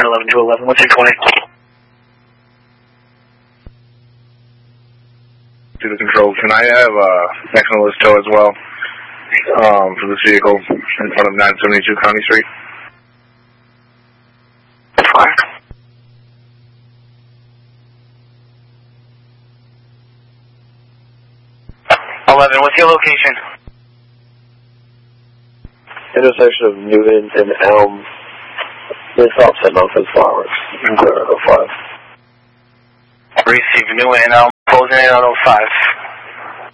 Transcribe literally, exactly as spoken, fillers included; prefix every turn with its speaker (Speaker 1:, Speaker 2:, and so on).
Speaker 1: nine eleven to eleven, what's your twenty?
Speaker 2: To the control, can I have uh, maximum list tow as well um, for this vehicle in front of nine seventy-two County Street?
Speaker 1: Fire. eleven, what's your location?
Speaker 3: Intersection of Newton and Elm. This offset off as flowers. oh five.
Speaker 1: Receive Newton and Elm, closing in on oh five.